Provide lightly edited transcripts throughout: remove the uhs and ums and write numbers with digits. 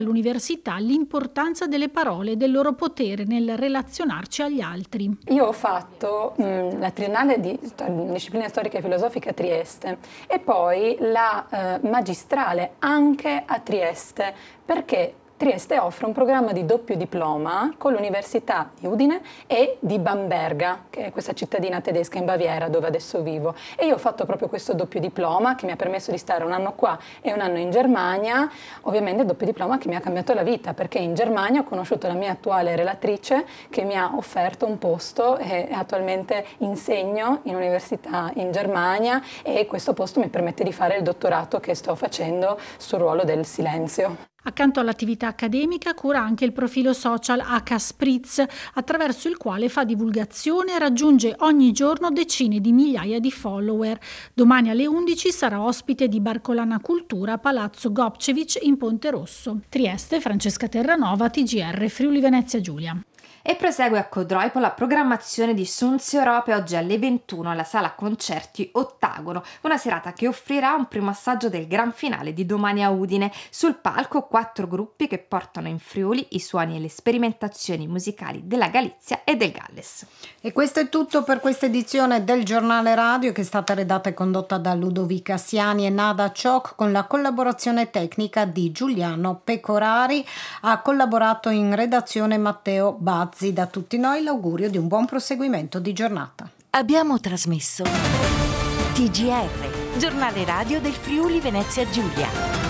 all'università l'importanza delle parole e del loro potere nel relazionarci agli altri. Io ho fatto la triennale di discipline storiche e filosofiche a Trieste e poi la magistrale anche a Trieste, perché Trieste offre un programma di doppio diploma con l'Università di Udine e di Bamberga, che è questa cittadina tedesca in Baviera dove adesso vivo. E io ho fatto proprio questo doppio diploma che mi ha permesso di stare un anno qua e un anno in Germania, ovviamente il doppio diploma che mi ha cambiato la vita, perché in Germania ho conosciuto la mia attuale relatrice che mi ha offerto un posto e attualmente insegno in università in Germania e questo posto mi permette di fare il dottorato che sto facendo sul ruolo del silenzio. Accanto all'attività accademica cura anche il profilo social H Spritz, attraverso il quale fa divulgazione e raggiunge ogni giorno decine di migliaia di follower. Domani alle 11 sarà ospite di Barcolana Cultura a Palazzo Gobcevic in Ponte Rosso. Trieste, Francesca Terranova, TGR, Friuli Venezia Giulia. E prosegue a Codroipo la programmazione di Sunzio Europe oggi alle 21 alla Sala Concerti Ottagono, una serata che offrirà un primo assaggio del gran finale di domani a Udine. Sul palco 4 gruppi che portano in Friuli i suoni e le sperimentazioni musicali della Galizia e del Galles. E questo è tutto per questa edizione del Giornale Radio, che è stata redatta e condotta da Ludovica Siani e Nada Ciocc con la collaborazione tecnica di Giuliano Pecorari. Ha collaborato in redazione Matteo Bazzi. Da tutti noi l'augurio di un buon proseguimento di giornata. Abbiamo trasmesso TGR, Giornale Radio del Friuli Venezia Giulia.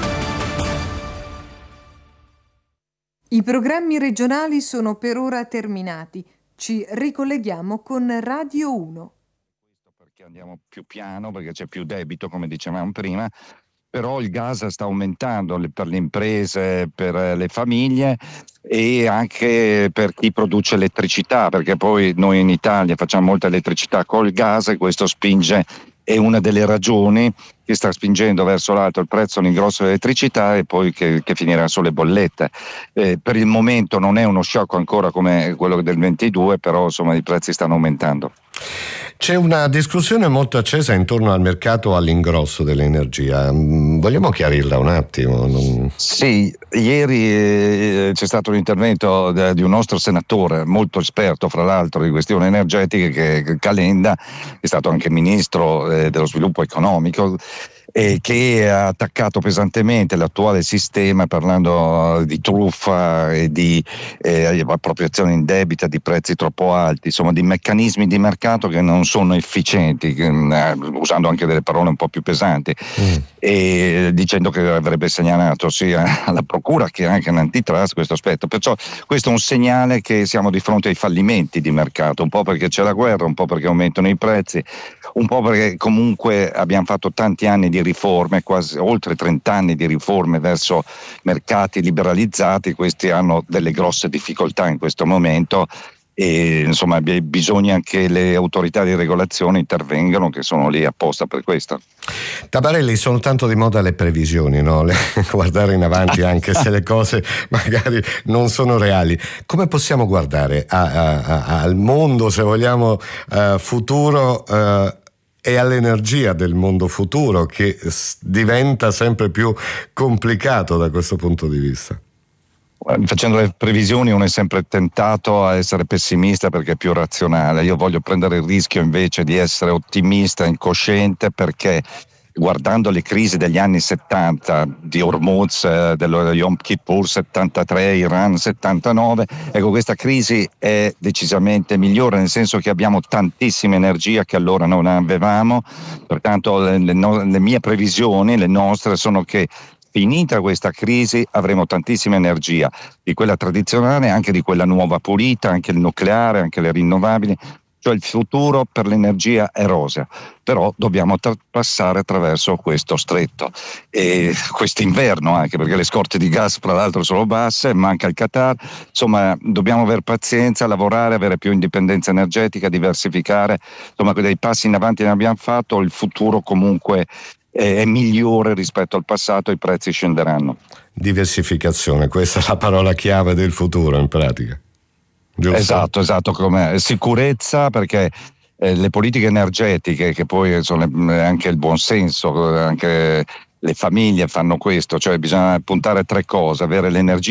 I programmi regionali sono per ora terminati. Ci ricolleghiamo con Radio 1. Perché andiamo più piano, perché c'è più debito, come dicevamo prima, però il gas sta aumentando per le imprese, per le famiglie e anche per chi produce elettricità, perché poi noi in Italia facciamo molta elettricità col gas e questo spinge, è una delle ragioni che sta spingendo verso l'alto il prezzo all'ingrosso dell'elettricità e poi che finirà sulle bollette. Per il momento non è uno shock ancora come quello del 22, però insomma i prezzi stanno aumentando. C'è una discussione molto accesa intorno al mercato all'ingrosso dell'energia. Vogliamo chiarirla un attimo? Sì, ieri c'è stato un intervento di un nostro senatore molto esperto, fra l'altro, di questioni energetiche, che Calenda, è stato anche ministro dello sviluppo economico, che ha attaccato pesantemente l'attuale sistema parlando di truffa e di appropriazione indebita, di prezzi troppo alti, insomma di meccanismi di mercato che non sono efficienti, usando anche delle parole un po' più pesanti, e dicendo che avrebbe segnalato sia alla procura che anche all'antitrust questo aspetto. Perciò questo è un segnale che siamo di fronte ai fallimenti di mercato, un po' perché c'è la guerra, un po' perché aumentano i prezzi, un po' perché comunque abbiamo fatto tanti anni di riforme, quasi oltre 30 anni di riforme verso mercati liberalizzati. Questi hanno delle grosse difficoltà in questo momento e insomma bisogna che le autorità di regolazione intervengano, che sono lì apposta per questo. Tabarelli, sono tanto di moda le previsioni, no? Guardare in avanti anche se le cose magari non sono reali. Come possiamo guardare al mondo, se vogliamo, futuro e all'energia del mondo futuro, che diventa sempre più complicato da questo punto di vista? Facendo le previsioni uno è sempre tentato a essere pessimista perché è più razionale. Io voglio prendere il rischio invece di essere ottimista, incosciente, perché guardando le crisi degli anni 70, di Hormuz, dello Yom Kippur 73, Iran 79, ecco, questa crisi è decisamente migliore, nel senso che abbiamo tantissima energia che allora non avevamo. Pertanto le mie previsioni, le nostre, sono che finita questa crisi avremo tantissima energia, di quella tradizionale, anche di quella nuova pulita, anche il nucleare, anche le rinnovabili. Cioè il futuro per l'energia è rosea, però dobbiamo passare attraverso questo stretto e quest'inverno, anche perché le scorte di gas fra l'altro sono basse, manca il Qatar, insomma dobbiamo avere pazienza, lavorare, avere più indipendenza energetica, diversificare, insomma dei passi in avanti ne abbiamo fatto, il futuro comunque è migliore rispetto al passato, i prezzi scenderanno. Diversificazione, questa è la parola chiave del futuro in pratica. Giusto? Esatto, come sicurezza, perché le politiche energetiche, che poi sono anche il buonsenso, anche le famiglie fanno questo, cioè bisogna puntare a 3 cose: avere l'energia